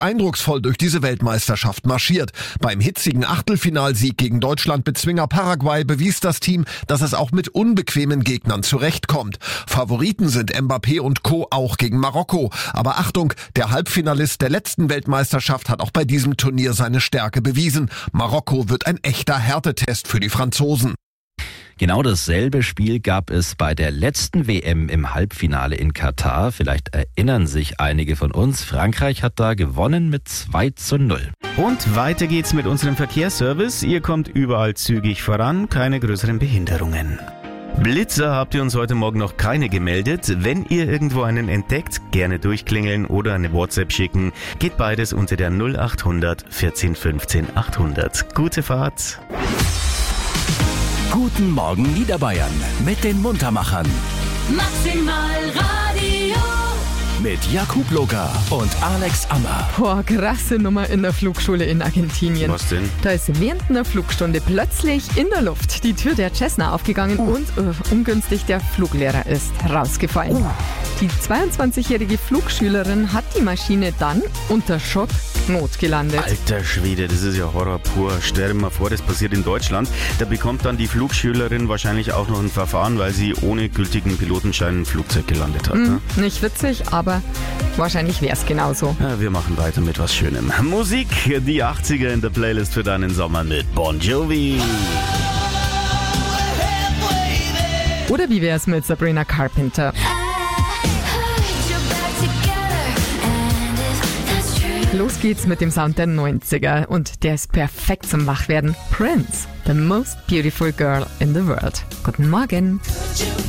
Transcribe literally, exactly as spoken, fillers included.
eindrucksvoll durch diese Weltmeisterschaft marschiert. Beim hitzigen Achtelfinalsieg gegen Deutschland-Bezwinger Paraguay bewies das Team, dass es auch mit unbequemen Gegnern zurechtkommt. Favoriten sind Mbappé und Co. auch gegen Marokko. Aber Achtung, der Halbfinalist der letzten Weltmeisterschaft hat auch bei diesem Turnier seine Stärke bewiesen. Marokko wird ein echter Härtetest für die Franzosen. Genau dasselbe Spiel gab es bei der letzten W M im Halbfinale in Katar. Vielleicht erinnern sich einige von uns. Frankreich hat da gewonnen mit zwei zu null. Und weiter geht's mit unserem Verkehrsservice. Ihr kommt überall zügig voran, keine größeren Behinderungen. Blitzer habt ihr uns heute Morgen noch keine gemeldet. Wenn ihr irgendwo einen entdeckt, gerne durchklingeln oder eine WhatsApp schicken. Geht beides unter der null acht hundert vierzehn fünfzehn achthundert. Gute Fahrt! Guten Morgen Niederbayern mit den Muntermachern. Maximal Radio. Mit Jakub Locker und Alex Ammer. Boah, krasse Nummer in der Flugschule in Argentinien. Was denn? Da ist während einer Flugstunde plötzlich in der Luft die Tür der Cessna aufgegangen uh. und uh, ungünstig der Fluglehrer ist rausgefallen. Uh. Die zweiundzwanzigjährige Flugschülerin hat die Maschine dann unter Schock notgelandet. Alter Schwede, das ist ja Horror pur. Stell dir mal vor, das passiert in Deutschland. Da bekommt dann die Flugschülerin wahrscheinlich auch noch ein Verfahren, weil sie ohne gültigen Pilotenschein ein Flugzeug gelandet hat. Mm, ne? Nicht witzig, aber wahrscheinlich wäre es genauso. Ja, wir machen weiter mit was Schönem. Musik, die achtziger in der Playlist für deinen Sommer mit Bon Jovi. Oder wie wär's mit Sabrina Carpenter? Los geht's mit dem Sound der neunziger und der ist perfekt zum Wachwerden. Prince, the most beautiful girl in the world. Guten Morgen.